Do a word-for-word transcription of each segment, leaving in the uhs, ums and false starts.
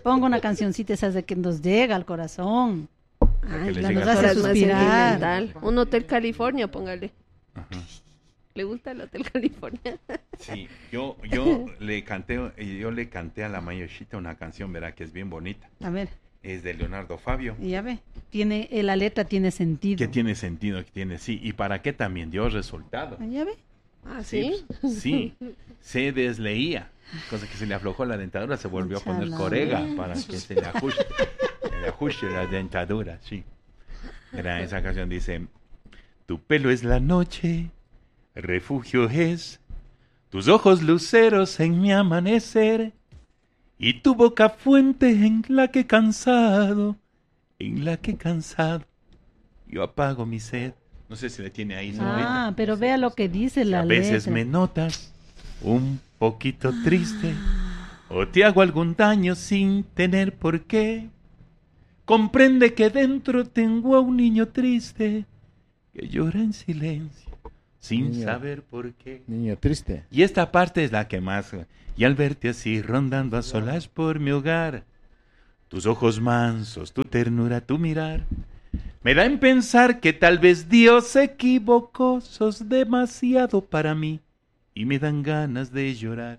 Ponga una cancioncita esas de que nos llega al corazón. Ay, que la les nos llega al hace corazón. suspirar. Un Hotel California, póngale. Ajá. ¿Le gusta el Hotel California? Sí, yo, yo le canté, yo le canté a la Mayoshita una canción, verá que es bien bonita. A ver, Es de Leonardo Fabio. y ya ve, tiene, eh, la letra tiene sentido. Que tiene sentido, que tiene, sí. ¿Y para qué también dio resultado? Ah, ¿ya ve? Ah, ¿sí? Sí, se desleía. Cosa que se le aflojó la dentadura, se volvió a poner Chala. corega para que se le ajuste, se le ajuste la dentadura, sí. Mira, esa canción dice: tu pelo es la noche, refugio es, tus ojos luceros en mi amanecer, y tu boca fuente en la que cansado, en la que cansado, yo apago mi sed. No sé si le tiene ahí, señorita. Ah, pero vea lo que dice Si la a veces letra. me notas un poquito triste, o te hago algún daño sin tener por qué, comprende que dentro tengo a un niño triste que llora en silencio sin Niño. saber por qué. Niño triste. Y esta parte es la que más... Y al verte así rondando a solas por mi hogar, tus ojos mansos, tu ternura, tu mirar, me da en pensar que tal vez Dios se equivocó, sos demasiado para mí y me dan ganas de llorar.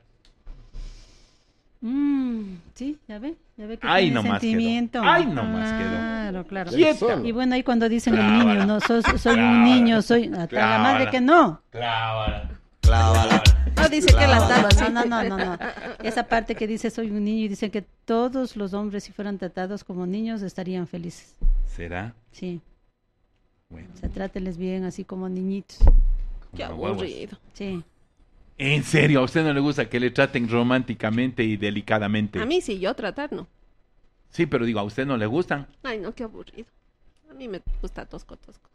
Mm, sí, ya ve, ya ve que Ay, tiene nomás quedó. sentimiento. Ay, nomás quedó. Claro, claro. Quieta. Y bueno, ahí cuando dicen el Clávala. niño, no, sos- soy Clávala. un niño, soy... Hasta la Clávala. madre que no. Clávala. Clávala. No, dice que la taba, ¿sí? No, no, no, no, no. Esa parte que dice soy un niño y dicen que todos los hombres si fueran tratados como niños estarían felices. ¿Será? Sí, Bueno. o sea, trátenles bien así como niñitos. Qué como huevos. aburrido. Sí. ¿En serio? ¿A usted no le gusta que le traten románticamente y delicadamente? A mí sí, yo tratar no. Sí, pero digo, ¿a usted no le gustan? Ay, no, qué aburrido. A mí me gusta tosco, tosco.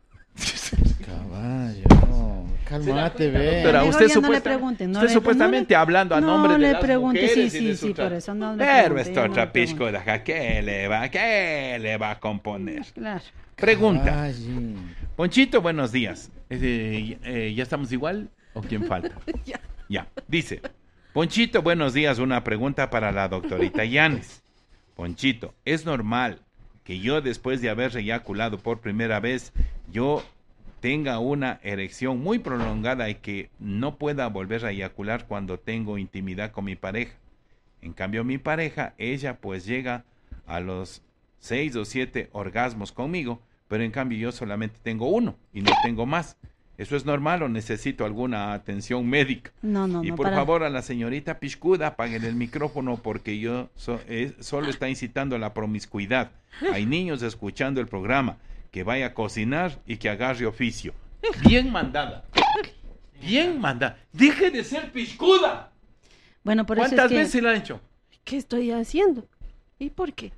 Caballo, no. Cálmate, ve. Doctora, Mejor usted, ya no le supuesta- pregunten, no usted le- supuestamente no le- hablando a no nombre de le las pregunte, mujeres sí, y de sí, su sí, tra- por eso no le Pero pregunte, esta no le otra pregunte. pisco de acá, ¿qué le va, qué le va a componer? Claro. Pregunta. Caballo. Ponchito, buenos días. Eh, eh, ¿Ya estamos igual o quién falta? Ya. Ya, dice. Ponchito, buenos días. Una pregunta para la doctorita Yanes. Ponchito, ¿es normal que yo después de haber eyaculado por primera vez, yo tenga una erección muy prolongada y que no pueda volver a eyacular cuando tengo intimidad con mi pareja? En cambio, mi pareja, ella pues llega a los seis o siete orgasmos conmigo, pero en cambio yo solamente tengo uno y no tengo más. ¿Eso es normal o necesito alguna atención médica? No, no, Y no. por para- favor a la señorita Pishkuda apaguen el micrófono porque yo so- eh, solo está incitando a la promiscuidad. Hay niños escuchando el programa, que vaya a cocinar y que agarre oficio. Bien mandada. Bien mandada. Deje de ser Pishkuda. Bueno, por eso es ¿Cuántas que... veces la han hecho? ¿Qué estoy haciendo? ¿Y por qué?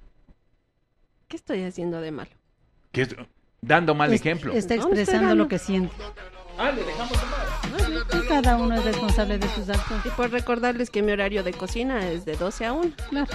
¿Qué estoy haciendo de malo? Que es- dando mal es- ejemplo. Está No, no estoy expresando dando. lo que siente. Ah, le dejamos tomar. Y cada uno es responsable de sus actos. Y por recordarles que mi horario de cocina es de doce a una. Claro.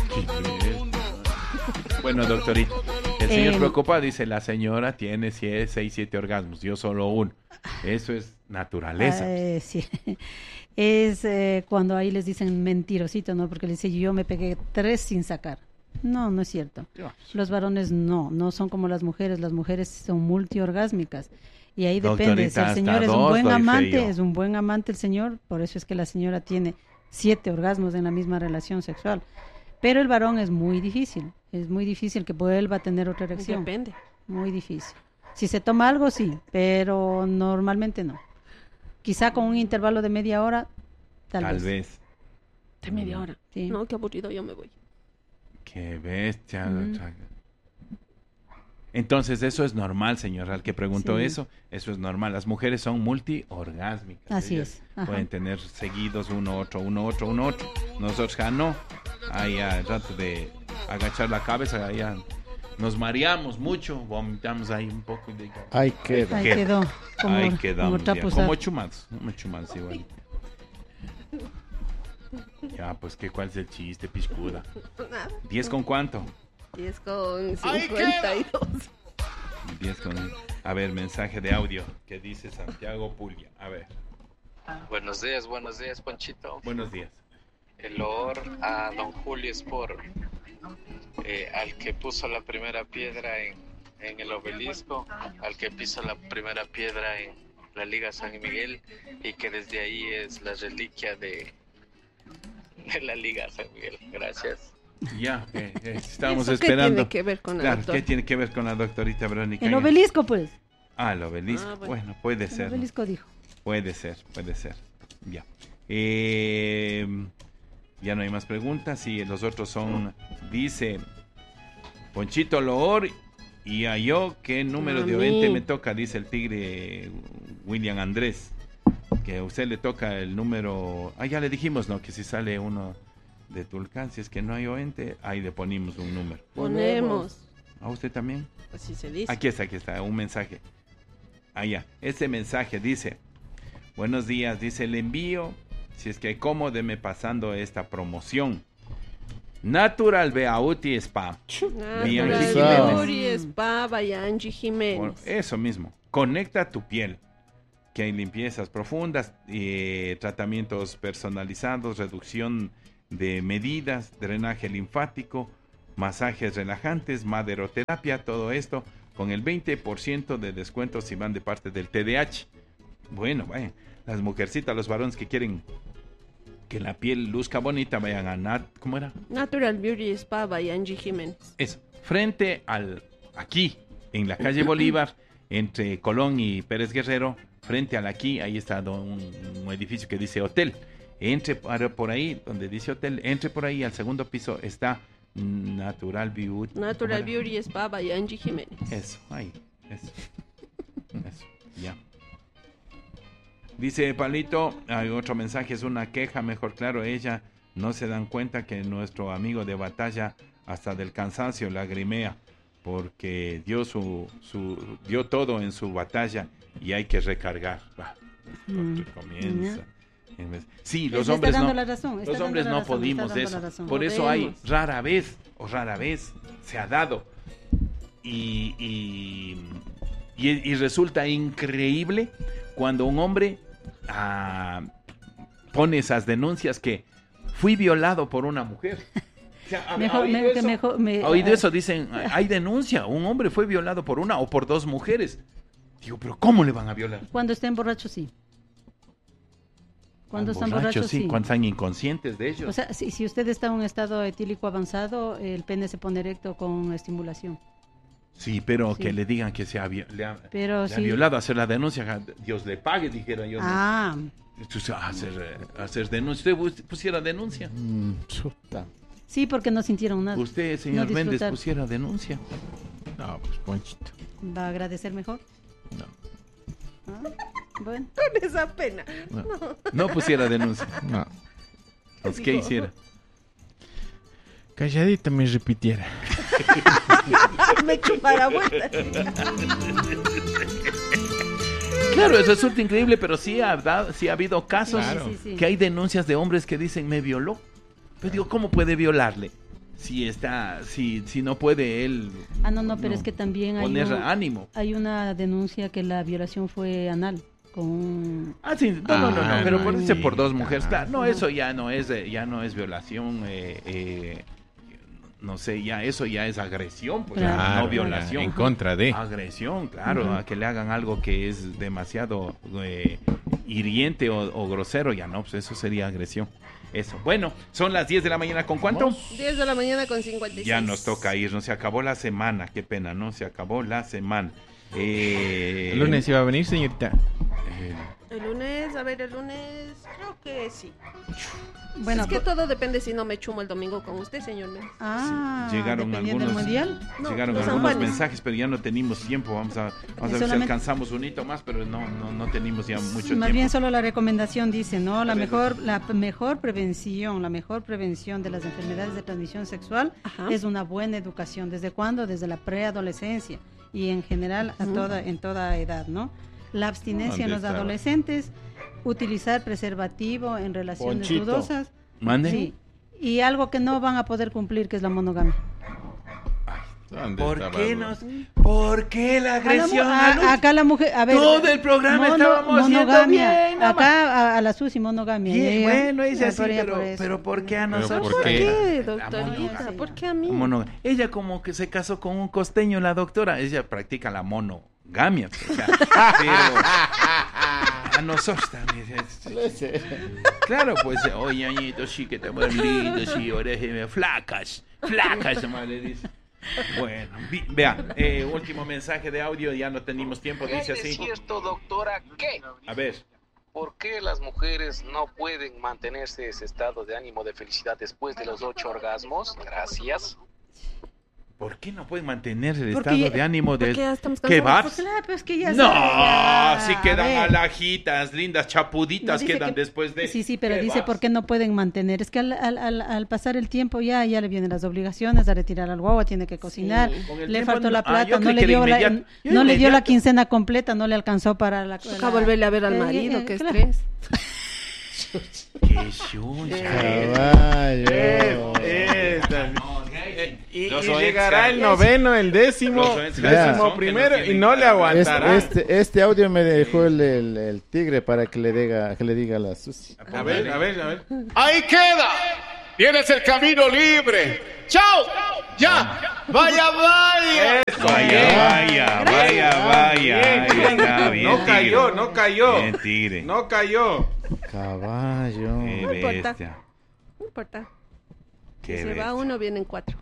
Bueno, doctorita, el señor Eh, preocupado dice, la señora tiene seis, siete orgasmos, yo solo uno. Eso es naturaleza. Eh, sí. Es eh, cuando ahí les dicen mentirosito, ¿no? Porque le dice, yo me pegué tres sin sacar. No, no es cierto. Los varones no, no son como las mujeres. Las mujeres son multiorgásmicas. Y ahí depende. Si Doctorita, el señor hasta es un dos buen doy fe amante, yo. es un buen amante el señor. Por eso es que la señora tiene siete orgasmos en la misma relación sexual. Pero el varón es muy difícil. Es muy difícil que vuelva a tener otra erección. Depende. Muy difícil. Si se toma algo, sí, pero normalmente no. Quizá con un intervalo de media hora, tal, Tal vez. vez. De media hora. Sí. No, qué aburrido, yo me voy. Qué bestia. Ujú. doctora. Entonces, eso es normal, señor, al que preguntó Sí. eso, eso es normal. Las mujeres son multiorgásmicas. Así Ellas es, ajá. pueden tener seguidos uno, otro, uno, otro, uno, otro. Nosotros ya no. Ahí al rato de agachar la cabeza, ya nos mareamos mucho, vomitamos ahí un poco. Y de... Ahí queda. Ahí Queda. quedó. Como, Ahí como quedamos, ya, trapo como usado. chumados, como chumados igual. Ya, pues, ¿qué, ¿cuál es el chiste, piscuda? Nada. ¿diez con cuánto? diez con cincuenta y dos. diez con... A ver, mensaje de audio que dice Santiago Puglia. A ver, Buenos días, buenos días, Ponchito. buenos días. El olor a don Julio es por eh, al que puso la primera piedra en, en el obelisco, al que puso la primera piedra en la Liga San Miguel, y que desde ahí es la reliquia de, de la Liga San Miguel. Gracias. Ya, eh, eh, estábamos ¿Eso esperando. ¿Qué tiene que ver con la Claro, doctora? ¿qué tiene que ver con la doctorita Verónica? El obelisco, pues. Ah, el obelisco. Ah, bueno. bueno. puede El ser. ¿no? obelisco dijo. Puede ser, puede ser. Ya. Eh, ya no hay más preguntas y los otros son, dice Ponchito Loor y a yo, ¿qué número A de mí. oyente me toca? Dice el tigre William Andrés. Que a usted le toca el número... Ah, ya le dijimos, ¿no? Que si sale uno de Tulcán, si es que no hay oyente, ahí le ponemos un número. Ponemos. ¿A usted también? Así se dice. Aquí está, aquí está, un mensaje. Allá, este mensaje dice, buenos días, dice, le envío, si es que hay cómo, deme pasando esta promoción. Natural Beauty Spa. Bianchi Natural Jiménez. Beauty Spa by Angie Jiménez. Bueno, eso mismo, conecta tu piel, que hay limpiezas profundas, eh, tratamientos personalizados, reducción de medidas, drenaje linfático, masajes relajantes, maderoterapia, todo esto con el veinte por ciento de descuento si van de parte del T D A H. Bueno, vayan, las mujercitas, los varones que quieren que la piel luzca bonita, vayan a Nat, ¿cómo era? Natural Beauty Spa by Angie Jiménez. Eso, frente al, aquí, en la calle Bolívar, entre Colón y Pérez Guerrero, frente al aquí, ahí está un, un edificio que dice hotel. Entre por ahí, donde dice hotel, entre por ahí al segundo piso está Natural Beauty. Natural Beauty Spa by Angie Jiménez. Eso, ahí, eso. Eso, ya. Dice Palito, hay otro mensaje, es una queja, mejor claro, ella no se dan cuenta que nuestro amigo de batalla hasta del cansancio lagrimea porque dio su, su dio todo en su batalla y hay que recargar. Va, Mm, comienza. ya. Sí, Le los está hombres dando no, la razón, está los dando hombres la no razón, podimos está de dando eso. la razón. Por eso hay Podemos. rara vez o rara vez se ha dado y, y, y, y resulta increíble cuando un hombre ah, pone esas denuncias que fui violado por una mujer. O sea, ¿ha- Mejor- ha oído me- que eso? mejor me- ¿Ha oído ah. eso? Dicen, hay denuncia, un hombre fue violado por una o por dos mujeres. Digo, pero ¿cómo le van a violar? Cuando estén borrachos, sí. Cuando están borrachos, sí. Cuando están inconscientes de ellos. O sea, si, si usted está en un estado etílico avanzado, el pene se pone erecto con estimulación. Sí, pero Sí. que le digan que se ha, vi- le ha, Pero le ha sí. violado, hacer la denuncia, Dios le pague, dijera yo. ¿no? Ah, Entonces, hacer, eh, hacer denuncia. ¿Usted bus- pusiera denuncia? Mm, chuta. sí, porque no sintieron nada. ¿Usted, señor No Méndez, disfrutar. pusiera denuncia? No, pues Ponchito. ¿Va a agradecer mejor? No, Ah, bueno. Con esa pena. no, No pusiera denuncia. no. Pues, ¿qué hiciera? Calladita me repitiera. Me chupara vuelta. Claro, resulta increíble, pero sí ha, dado, sí ha habido casos Claro. Sí, sí, sí. que hay denuncias de hombres que dicen, me violó. Pero digo, ¿cómo puede violarle? Si está, si, si no puede él Ah, no, no, pero es que también hay, poner un- ánimo. hay una denuncia que la violación fue anal. Con un- Ah, sí, no, no, no, no, Ah, pero no, por irse sí, por dos mujeres, claro. claro, no, eso ya no es, eh, ya no es violación, eh, eh, no sé, ya eso ya es agresión, pues, Claro. no Claro, violación. En contra de. Agresión, claro, Ujú. a que le hagan algo que es demasiado eh, hiriente o, o grosero, ya no, pues eso sería agresión. Eso, bueno, son las diez de la mañana, ¿con cuánto? diez de la mañana con cincuenta y seis. Ya nos toca irnos, se acabó la semana, qué pena, ¿no? Se acabó la semana. Eh, El lunes iba a venir, señorita. eh, El lunes, a ver, el lunes, creo que sí. Bueno, es que po- todo depende si no me chumo el domingo con usted, señor Méndez. ah, Sí, llegaron dependiendo algunos- del mundial. No, Llegaron los algunos Juanes. mensajes, pero ya no tenemos tiempo. Vamos a, vamos a ver si Solamente- alcanzamos un hito más, pero no, no, no tenemos ya mucho Más tiempo. bien solo la recomendación dice, ¿no? La A ver, mejor, la p- mejor prevención, la mejor prevención de las enfermedades de transmisión sexual Ajá. es una buena educación. ¿Desde cuándo? Desde la preadolescencia y en general a Ujú. toda, en toda edad, ¿no? La abstinencia en los ¿Dónde estaba? adolescentes, utilizar preservativo en relaciones Ponchito. dudosas. ¿Mande? Sí. Y algo que no van a poder cumplir, que es la monogamia. ¿Dónde ¿Por estaba qué el- nos, ¿Por qué la A la mu- agresión? a- a Luz? acá la mujer, a ver, Todo el programa estábamos haciendo monogamia. bien, nada más. Acá a, a la Susi monogamia. Bien, y ella- bueno, ella ah, sí, por ella, pero, por eso. pero ¿por qué a Pero nosotros? ¿por ¿Por qué? qué, La doctorita? monogamia. ¿Por qué a mí? Mono- Ella como que se casó con un costeño, la doctora. Ella practica la monogamia. O sea, pero a nosotros también. es- Claro, pues, oye, añito, sí que te muy lindo, sí, orejas flacas, flacas, madre dice. Bueno, vi- vean, eh, último mensaje de audio, ya no tenemos tiempo, dice ¿Es así. cierto, doctora, que A ver, por qué las mujeres no pueden mantenerse ese estado de ánimo de felicidad después de los ocho orgasmos? Gracias. ¿por qué no pueden mantener el Porque estado ya- de ánimo Porque de ya estamos ¿Qué cansados. vas? Claro, pero es que ya No, sabe, ya. si A quedan ver. alajitas, lindas chapuditas No, dice quedan que- después de... Sí, sí, pero ¿Qué dice vas? por qué no pueden mantener. Es que al, al, al, al pasar el tiempo ya, ya le vienen las obligaciones a retirar al guagua, tiene que cocinar, Sí. Con el le tiempo faltó no- la ah, plata, yo no creí le que dio era la, inmediato. Yo no le dio la inmediato. quincena completa, no le alcanzó para la... Toca la- volverle a ver al Eh, marido, eh, qué claro. estrés. ¡Qué chucha! Caballo. Eh, esta- Eh, Y, Los y oex- llegará el noveno, el décimo, Los oex- el Ya. décimo primero Que no y no le tienen- aguantará. Este, este, este audio me dejó el, el, el tigre para que le diga, que le diga a la Susi. A ver, a ver, a ver. Ahí queda. Tienes el camino libre. ¡Chao! ¡Ya! ¡Vaya, vaya! Vaya, vaya, vaya, vaya. Ahí está, bien, No cayó, tigre. no cayó. Bien, tigre. No cayó. Caballo. Qué No importa. bestia. No importa. Qué Si se bestia. va uno, vienen cuatro.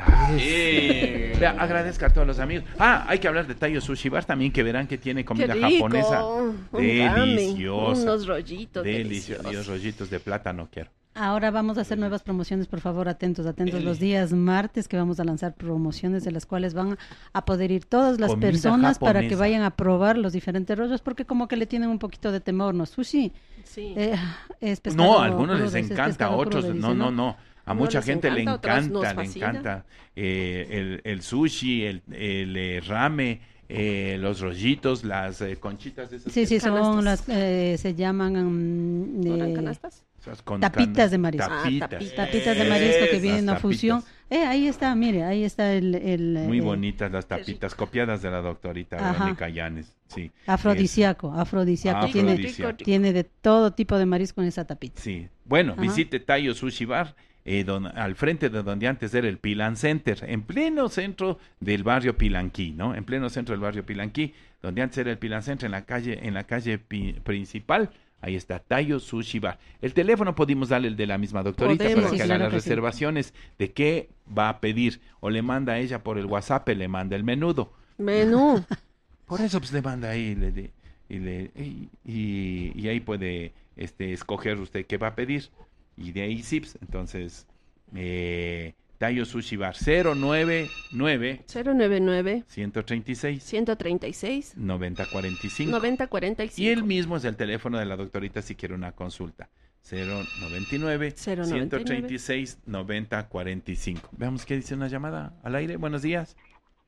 Eh, Vea, agradezco a todos los amigos. Ah, hay que hablar de Tayo Sushi Bar también, que verán que tiene comida Qué rico. japonesa. Un ramen, Deliciosa. unos rollitos Deliciosos. deliciosos. Los rollitos de plátano quiero. Ahora vamos a hacer nuevas promociones, por favor, atentos, atentos. Los días martes que vamos a lanzar promociones de las cuales van a poder ir todas las Comida personas para que japonesa. vayan a probar los diferentes rollos, porque como que le tienen un poquito de temor, ¿no? Sushi Sí. eh, es pescado No, a algunos crudo, les es encanta, pescado a otros crudo, no, dice, no, no. A Unos mucha les gente le encanta, otros nos encanta, le fascina. encanta eh, el, el sushi, el, el eh, rame, eh, los rollitos, las eh, conchitas de esas. Sí, sí, son Canastas. las, eh, se llaman mm, ¿No eran eh, canastas? esas con tapitas can- de marisco. Ah, Tapitas. tapitas. tapitas de marisco que Esas vienen a tapitas. fusión. Eh, ahí está, mire, ahí está el... el, Muy eh, bonitas las tapitas, copiadas de la doctorita Ajá. Verónica Llanes. Sí. afrodisíaco, afrodisíaco. Ah, Tiene, afrodisíaco. tiene de todo tipo de marisco en esa tapita. Sí. Bueno, Ajá. visite Tayo Sushi Bar, eh, don- al frente de donde antes era el Pilan Center, en pleno centro del barrio Pilanquí, ¿no? En pleno centro del barrio Pilanquí, donde antes era el Pilan Center, en la calle, en la calle pi- principal. Ahí está Tayo Sushi Bar. El teléfono podemos darle el de la misma doctorita Podemos. para que Sí, haga claro las que sí. reservaciones de qué va a pedir. O le manda a ella por el WhatsApp, le manda el menudo. Menú. Por eso pues le manda ahí le de- y, le, y, y- y ahí puede este escoger usted qué va a pedir. Y de ahí sí, pues, entonces eh, Tayo Sushi Bar cero nueve nueve, cero nueve nueve, uno tres seis, ciento treinta y seis, nueve cero cuatro cinco. noventa cuarenta y Y cinco. el mismo es el teléfono de la doctorita si quiere una consulta. cero nueve nueve, cero uno noventa y nueve. tres seis, nueve cero cuatro cinco. Veamos qué dice una llamada al aire. Buenos días.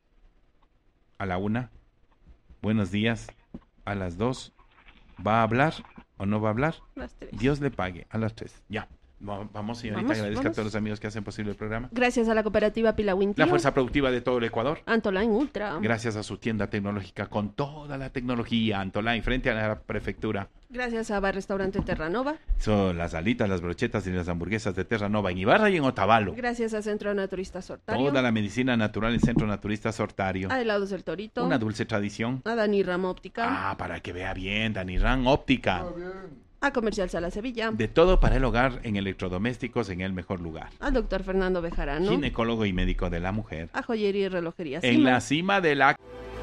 A la una. Buenos días. A las dos. ¿Va a hablar o no va a hablar? Las tres. Dios le pague. A las tres. Ya. Va- Vamos, señorita. Vamos, Agradezco a vamos. todos los amigos que hacen posible el programa. Gracias a la cooperativa Pilawin La Tío, fuerza productiva de todo el Ecuador. Antoline Ultra. Gracias a su tienda tecnológica con toda la tecnología. Antoline, frente a la prefectura. Gracias a Bar Restaurante Terranova. Son las alitas, las brochetas y las hamburguesas de Terranova en Ibarra y en Otavalo. Gracias a Centro Naturista Sortario. Toda la medicina natural en Centro Naturista Sortario. A Helados del Torito. Una dulce tradición. A Dani Rama Óptica. Ah, para que vea bien, Dani Ran Óptica. A Comercial Sala Sevilla. De todo para el hogar en electrodomésticos en el mejor lugar. Al doctor Fernando Bejarano. Ginecólogo y médico de la mujer. A Joyería y Relojería En Cima. la cima de la...